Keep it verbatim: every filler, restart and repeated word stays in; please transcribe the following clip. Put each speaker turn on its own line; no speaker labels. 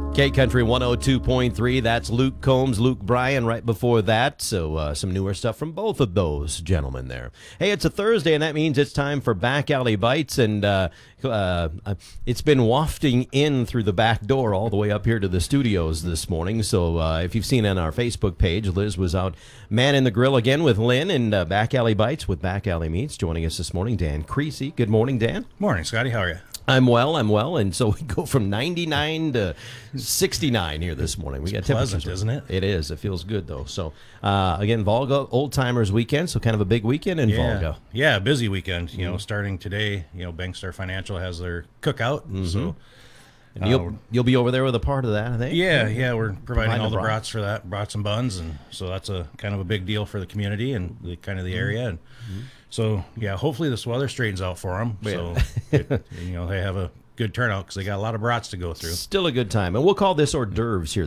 K Country one oh two point three. That's Luke Combs, Luke Bryan right before that. So uh, some newer stuff from both of those gentlemen there. Hey, it's a Thursday, and that means it's time for Back Alley Bites. And uh, uh, it's been wafting in through the back door all the way up here to the studios this morning. So uh, if you've seen on our Facebook page, Liz was out manning the grill again with Lynn and uh, Back Alley Bites with Back Alley Meats. Joining us this morning, Dan Creasy. Good morning, Dan.
Morning, Scotty. How are you?
I'm well, I'm well, and so we go from ninety-nine to sixty-nine here this morning. We
it's
got
pleasant, isn't it?
It is. It feels good, though. So, uh, again, Volga Old Timers Weekend, so kind of a big weekend in
yeah.
Volga.
Yeah, busy weekend. You mm-hmm. know, starting today, you know, Bankstar Financial has their cookout, mm-hmm. so...
And you'll, uh, you'll be over there with a part of that, I think?
Yeah, yeah, we're providing
Provide
all the
brat.
brats for that, brats and buns, and so that's a kind of a big deal for the community and the kind of the area, and mm-hmm. so, yeah, hopefully this weather straightens out for them, yeah. so, it, you know, they have a good turnout because they got a lot of brats to go through.
Still a good time. And we'll call this hors d'oeuvres here